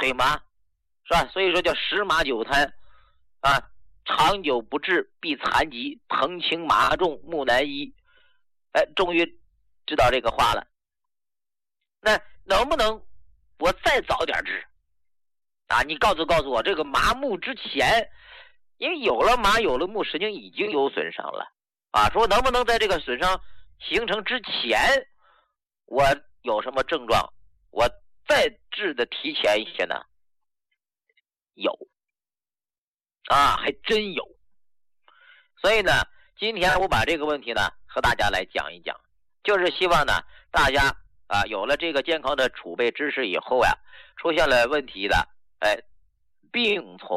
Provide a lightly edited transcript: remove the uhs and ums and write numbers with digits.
腿麻，是吧？所以说叫食马久瘫啊，长久不治必残疾，疼轻麻重木难医。终于知道这个话了。那能不能我再早点治啊？你告诉我，这个麻木之前，因为有了麻有了木，神经已经有损伤了啊。说能不能在这个损伤形成之前，我有什么症状，我再治的提前一些呢？有啊，还真有。所以呢，今天我把这个问题呢和大家来讲一讲，就是希望呢大家啊有了这个健康的储备知识以后呀，出现了问题的，病从